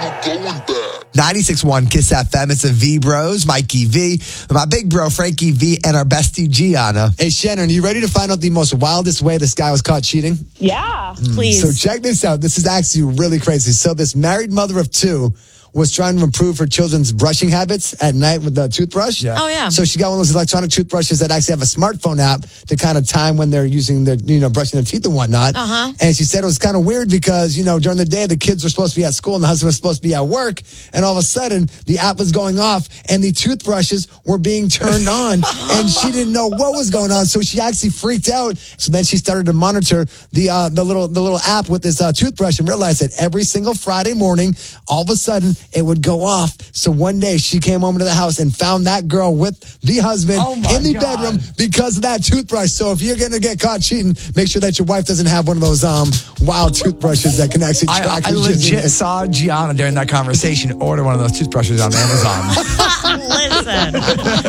96.1 Kiss FM. It's the V Bros, Mikey V, my big bro Frankie V, and our bestie Gianna. Hey Shannon, are you ready to find out the most wildest way this guy was caught cheating? Yeah, please. So check this out. This is actually really crazy. So this married mother of two was trying to improve her children's brushing habits at night with the toothbrush. Yeah. Oh, yeah. So she got one of those electronic toothbrushes that actually have a smartphone app to kind of time when they're using their, brushing their teeth and whatnot. Uh-huh. And she said it was kind of weird because, during the day, the kids were supposed to be at school and the husband was supposed to be at work. And all of a sudden, the app was going off and the toothbrushes were being turned on. And she didn't know what was going on. So she actually freaked out. So then she started to monitor the little app with this toothbrush and realized that every single Friday morning, all of a sudden, it would go off. So one day she came home to the house and found that girl with the husband in the bedroom because of that toothbrush. So if you're going to get caught cheating, make sure that your wife doesn't have one of those wild toothbrushes that can actually track I legit saw Gianna during that conversation order one of those toothbrushes on Amazon. Listen.